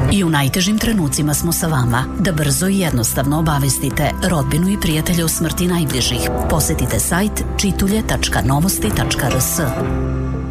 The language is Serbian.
I u najtežim trenucima smo sa vama, da brzo i jednostavno obavestite rodbinu i prijatelje o smrti najbližih. Posetite sajt čitulje.novosti.rs.